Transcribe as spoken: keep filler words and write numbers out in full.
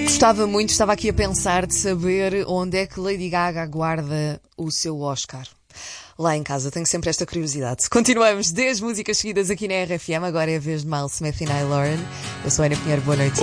Gostava muito, estava aqui a pensar de saber onde é que Lady Gaga guarda o seu Oscar. Lá em casa, tenho sempre esta curiosidade. Continuamos dez músicas seguidas aqui na R F M. Agora é a vez de Miles Smith e Niall Horan. Eu sou a Ana Pinheiro, boa noite.